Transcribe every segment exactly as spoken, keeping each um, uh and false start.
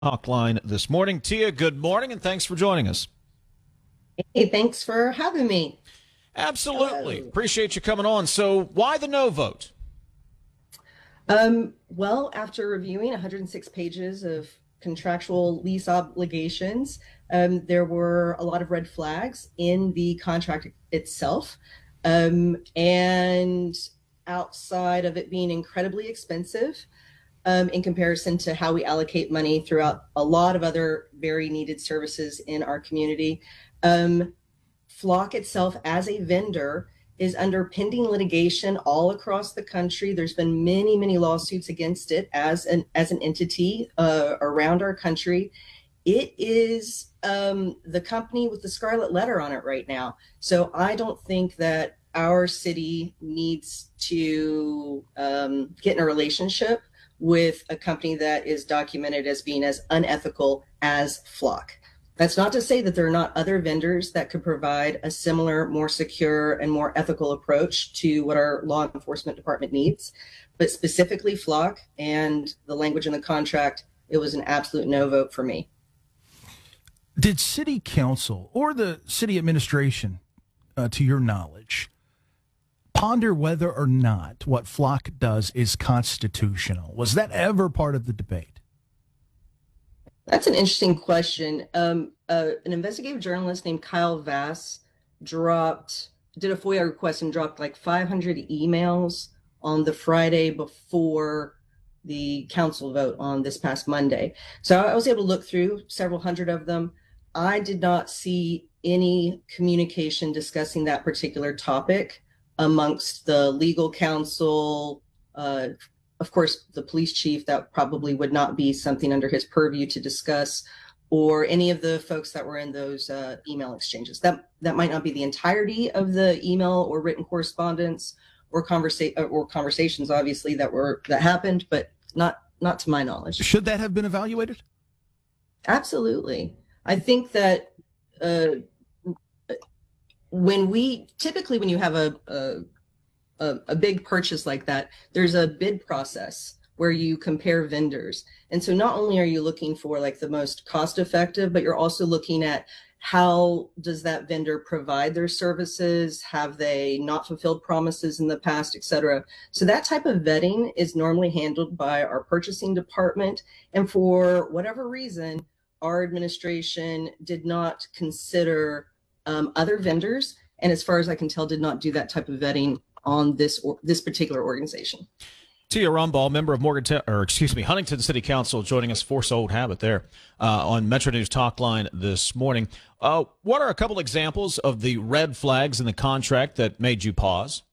Talkline this morning. Tia, good morning, and thanks for joining us. Hey, thanks for having me. Absolutely. Hello. Appreciate you coming on. So, why the no vote? Um, well, after reviewing one hundred six pages of contractual lease obligations, um, there were a lot of red flags in the contract itself. Um, and outside of it being incredibly expensive, um, in comparison to how we allocate money throughout a lot of other very needed services in our community, um, Flock itself as a vendor is under pending litigation all across the country. There's been many, many lawsuits against it as an as an entity uh, around our country. It is um, the company with the scarlet letter on it right now. So I don't think that our city needs to um, get in a relationship with a company that is documented as being as unethical as Flock. That's not to say that there are not other vendors that could provide a similar, more secure, and more ethical approach to what our law enforcement department needs. But specifically, Flock and the language in the contract, it was an absolute no vote for me. Did city council or the city administration, uh, to your knowledge, ponder whether or not what Flock does is constitutional? Was that ever part of the debate? That's an interesting question. Um, uh, an investigative journalist named Kyle Vass dropped, did a FOIA request and dropped like five hundred emails on the Friday before the council vote on this past Monday. So I was able to look through several hundred of them. I did not see any communication discussing that particular topic amongst the legal counsel, uh, of course, the police chief. That probably would not be something under his purview to discuss, or any of the folks that were in those uh, email exchanges. That that might not be the entirety of the email or written correspondence or conversa- or conversations, obviously, that were that happened, but not not to my knowledge. Should that have been evaluated? Absolutely. I think that uh, when we typically when you have a, a a, a big purchase like that, there's a bid process where you compare vendors. And so not only are you looking for like the most cost effective, but you're also looking at how does that vendor provide their services? Have they not fulfilled promises in the past, et cetera? So that type of vetting is normally handled by our purchasing department. And for whatever reason, our administration did not consider um, other vendors. And as far as I can tell, did not do that type of vetting on this or this particular organization. Tia Rumball, member of Morgantown, or excuse me, Huntington City Council, joining us. Force old habit there uh, on Metro News Talkline this morning. Uh, what are a couple examples of the red flags in the contract that made you pause?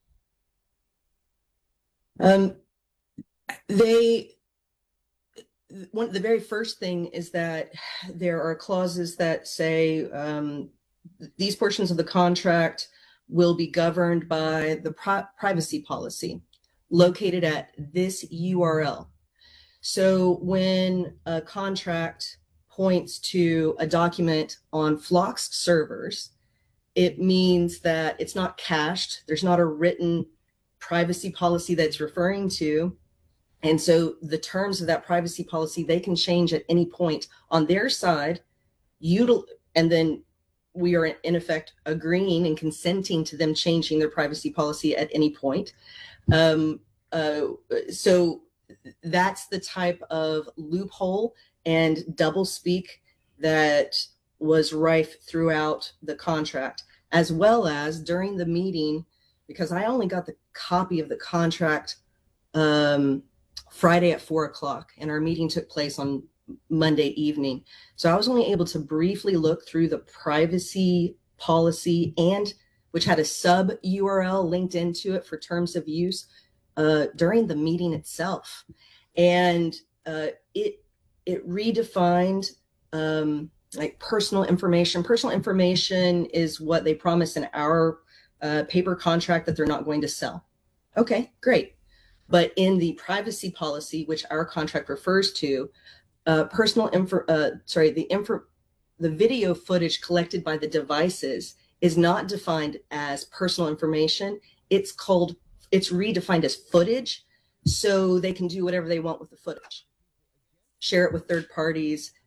Um, they one the very first thing is that there are clauses that say um, these portions of the contract will be governed by the pri- privacy policy located at this U R L. So when a contract points to a document on Flock's servers, it means that it's not cached. There's not a written privacy policy that's referring to. And so the terms of that privacy policy, they can change at any point on their side. Util- and then we are in effect agreeing and consenting to them changing their privacy policy at any point. Um, uh, so that's the type of loophole and doublespeak that was rife throughout the contract, as well as during the meeting, because I only got the copy of the contract um, Friday at four o'clock, and our meeting took place on Monday evening. So I was only able to briefly look through the privacy policy, and which had a sub U R L linked into it for terms of use uh, during the meeting itself. And uh, it it redefined um, like personal information. Personal information is what they promise in our uh, paper contract that they're not going to sell. Okay, great. But in the privacy policy, which our contract refers to, uh, personal info, uh, sorry, the info, the video footage collected by the devices is not defined as personal information. It's called, it's redefined as footage, so they can do whatever they want with the footage. share it with third parties,